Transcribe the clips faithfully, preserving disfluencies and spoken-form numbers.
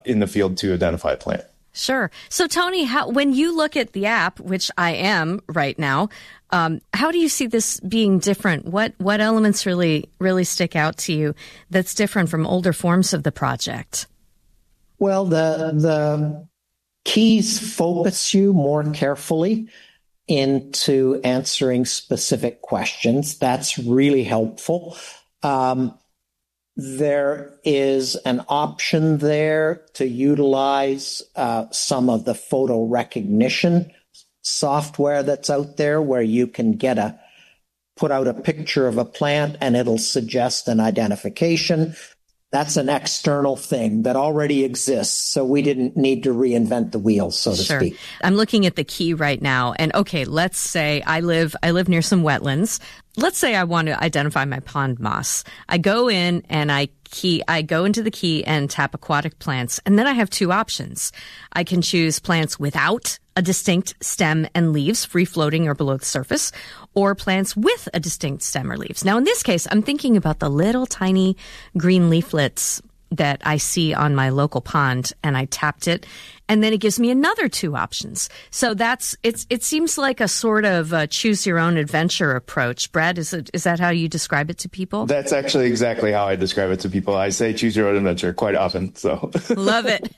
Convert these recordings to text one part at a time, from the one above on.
in the field to identify a plant. Sure. So, Tony, how, when you look at the app, which I am right now, um, how do you see this being different? What what elements really really stick out to you that's different from older forms of the project? Well, the the keys focus you more carefully into answering specific questions. That's really helpful. Um, There is an option there to utilize uh, some of the photo recognition software that's out there where you can get a put out a picture of a plant and it'll suggest an identification. That's an external thing that already exists, so we didn't need to reinvent the wheel, so to sure. speak. I'm looking at the key right now, and okay, let's say I live I live near some wetlands. Let's say I want to identify my pond moss. I go in and I key I go into the key and tap aquatic plants, and then I have two options. I can choose plants without a distinct stem and leaves, free floating or below the surface, or plants with a distinct stem or leaves. Now, in this case, I'm thinking about the little tiny green leaflets that I see on my local pond, and I tapped it, and then it gives me another two options. So that's it's. It seems like a sort of a choose your own adventure approach. Brad, is it is that how you describe it to people? That's actually exactly how I describe it to people. I say choose your own adventure quite often. So love it.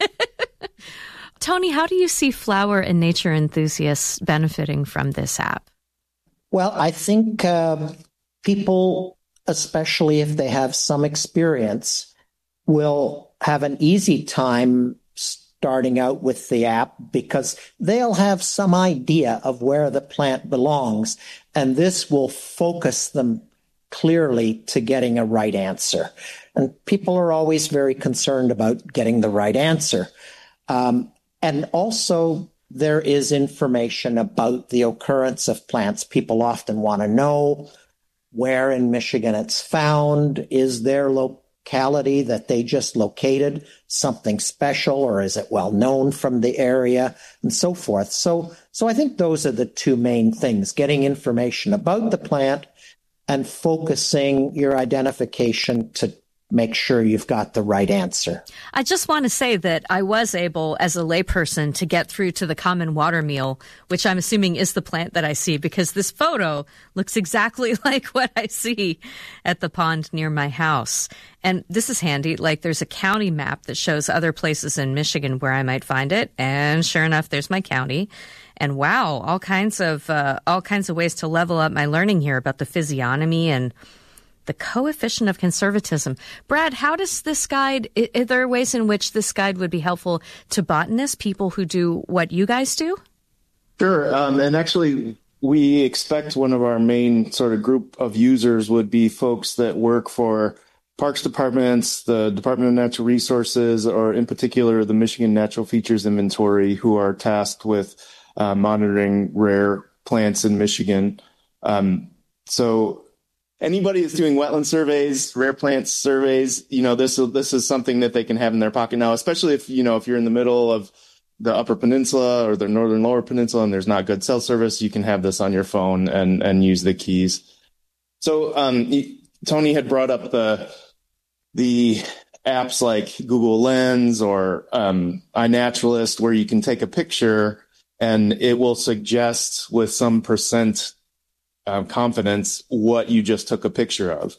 Tony, how do you see flower and nature enthusiasts benefiting from this app? Well, I think uh, people, especially if they have some experience, will have an easy time starting out with the app because they'll have some idea of where the plant belongs, and this will focus them clearly to getting a right answer. And people are always very concerned about getting the right answer. Um, and also, there is information about the occurrence of plants. People often want to know where in Michigan it's found. Is their locality that they just located something special, or is it well known from the area, and so forth. So, so I think those are the two main things: getting information about the plant and focusing your identification to make sure you've got the right answer. I just want to say that I was able, as a layperson, to get through to the common water meal, which I'm assuming is the plant that I see, because this photo looks exactly like what I see at the pond near my house. And this is handy. Like, there's a county map that shows other places in Michigan where I might find it. And sure enough, there's my county. And wow, all kinds of uh, all kinds of ways to level up my learning here about the physiognomy and the coefficient of conservatism. Brad, how does this guide, are there ways in which this guide would be helpful to botanists, people who do what you guys do? Sure. Um, and actually, we expect one of our main sort of group of users would be folks that work for parks departments, the Department of Natural Resources, or in particular, the Michigan Natural Features Inventory, who are tasked with uh, monitoring rare plants in Michigan. Um, so anybody that's doing wetland surveys, rare plants surveys, you know, this this is something that they can have in their pocket now, especially if, you know, if you're in the middle of the Upper Peninsula or the Northern Lower Peninsula and there's not good cell service, you can have this on your phone and, and use the keys. So um, Tony had brought up the the apps like Google Lens or um, iNaturalist, where you can take a picture and it will suggest with some percent Uh, confidence what you just took a picture of.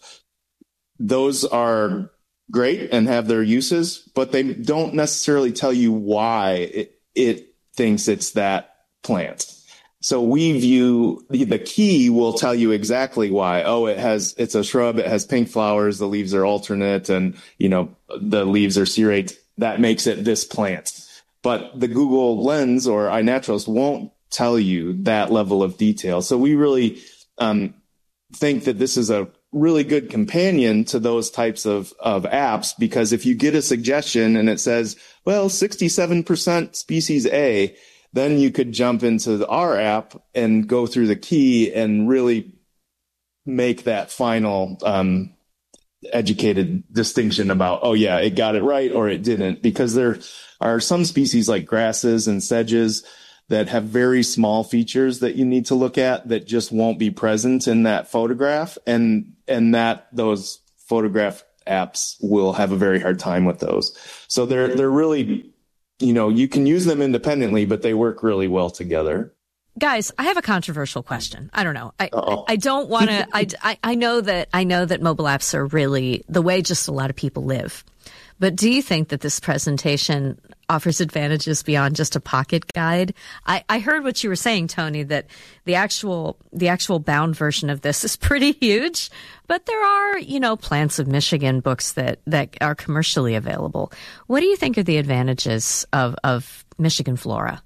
Those are great and have their uses, but they don't necessarily tell you why it, it thinks it's that plant. So we view the, the key will tell you exactly why. Oh, it has, it's a shrub. It has pink flowers. The leaves are alternate and, you know, the leaves are serrate. That makes it this plant. But the Google Lens or iNaturalist won't tell you that level of detail. So we really um, think that this is a really good companion to those types of, of apps, because if you get a suggestion and it says, well, sixty-seven percent species A, then you could jump into our app and go through the key and really make that final um, educated distinction about, oh, yeah, it got it right or it didn't, because there are some species like grasses and sedges that have very small features that you need to look at that just won't be present in that photograph. And, and that those photograph apps will have a very hard time with those. So they're they're really, you know, you can use them independently, but they work really well together. Guys, I have a controversial question. I don't know. I I, I don't want to. I, I I know that I know that mobile apps are really the way just a lot of people live. But do you think that this presentation offers advantages beyond just a pocket guide? I, I heard what you were saying, Tony, that the actual the actual bound version of this is pretty huge. But there are, you know, Plants of Michigan books that, that are commercially available. What do you think are the advantages of, of Michigan Flora?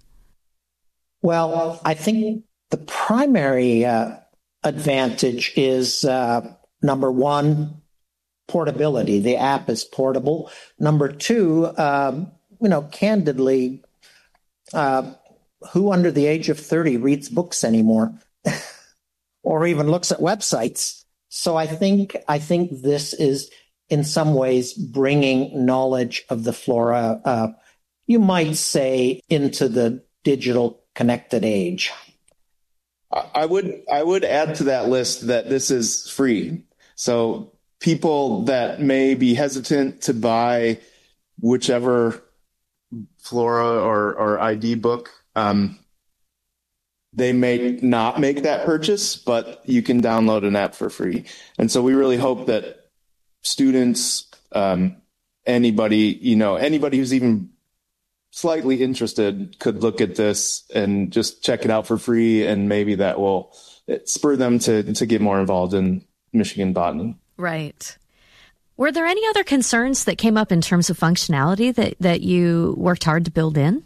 Well, I think the primary uh, advantage is, uh, number one, portability. The app is portable. Number two, um, you know, candidly, uh, who under the age of thirty reads books anymore or even looks at websites? So I think I think this is in some ways bringing knowledge of the flora, uh, you might say, into the digital connected age. I would I would add to that list that this is free. So people that may be hesitant to buy whichever Flora or, or I D book, um, they may not make that purchase, but you can download an app for free. And so we really hope that students, um, anybody, you know, anybody who's even slightly interested could look at this and just check it out for free. And maybe that will spur them to, to get more involved in Michigan botany. Right. Were there any other concerns that came up in terms of functionality that, that you worked hard to build in?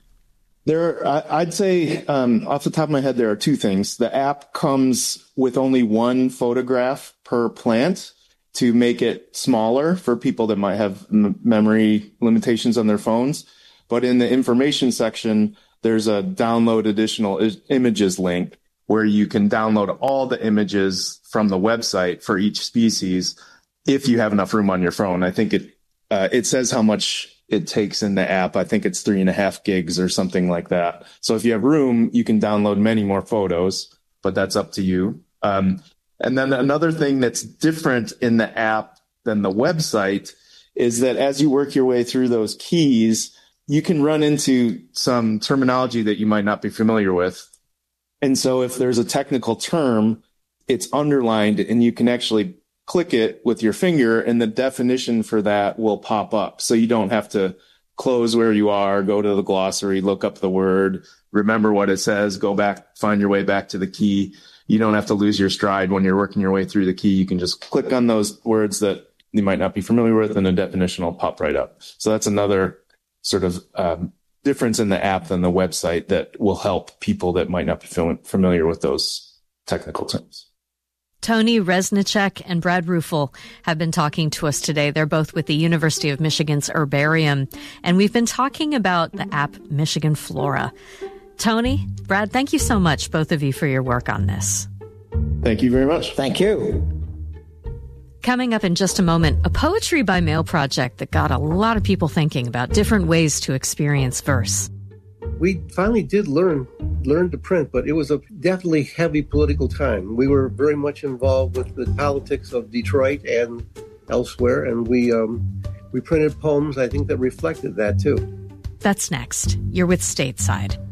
There, I'd say um, off the top of my head, there are two things. The app comes with only one photograph per plant to make it smaller for people that might have m- memory limitations on their phones. But in the information section, there's a download additional I- images link where you can download all the images from the website for each species if you have enough room on your phone. I think it uh, it says how much it takes in the app. I think it's three and a half gigs or something like that. So if you have room, you can download many more photos, but that's up to you. Um, and then another thing that's different in the app than the website is that as you work your way through those keys, you can run into some terminology that you might not be familiar with. And so if there's a technical term, it's underlined and you can actually click it with your finger and the definition for that will pop up. So you don't have to close where you are, go to the glossary, look up the word, remember what it says, go back, find your way back to the key. You don't have to lose your stride when you're working your way through the key. You can just click on those words that you might not be familiar with and the definition will pop right up. So that's another sort of um, difference in the app than the website that will help people that might not be familiar with those technical terms. Tony Reznicek and Brad Ruffel have been talking to us today. They're both with the University of Michigan's Herbarium, and we've been talking about the app Michigan Flora. Tony, Brad, thank you so much, both of you, for your work on this. Thank you very much. Thank you. Coming up in just a moment, a Poetry by Mail project that got a lot of people thinking about different ways to experience verse. We finally did learn learn to print, but it was a definitely heavy political time. We were very much involved with the politics of Detroit and elsewhere, and we um, we printed poems, I think, that reflected that too. That's next. You're with Stateside.